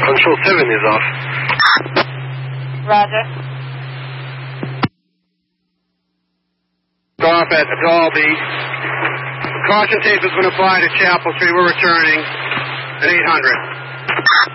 Control 7 is off. Roger. Off at Dalby. Caution tape has been applied to Chapel Street. We're returning at 800.